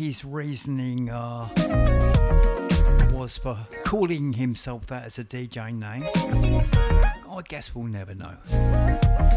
his reasoning was for calling himself that as a DJ name, I guess we'll never know.